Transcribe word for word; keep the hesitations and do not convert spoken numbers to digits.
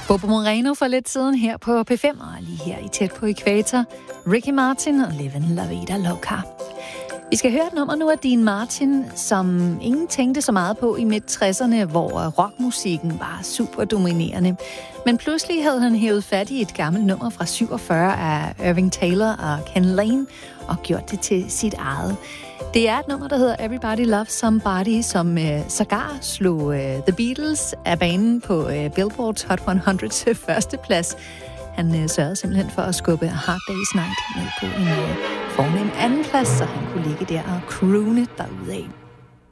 Bobo Moreno for lidt siden her på P fem, og lige her i Tæt på Ækvator, Ricky Martin og Livin' La Vida Loca. Vi skal høre et nummer nu af Dean Martin, som ingen tænkte så meget på i midt tresserne, hvor rockmusikken var super dominerende. Men pludselig havde han hævet fat i et gammelt nummer fra syvogfyrre af Irving Taylor og Ken Lane og gjort det til sit eget. Det er et nummer, der hedder Everybody Loves Somebody, som øh, sågar slog øh, The Beatles af banen på øh, Billboard's Hot hundreds første plads. Han øh, sørgede simpelthen for at skubbe Hard Day's Night ned på en øh, fornem anden plads, så han kunne ligge der og croone derudad.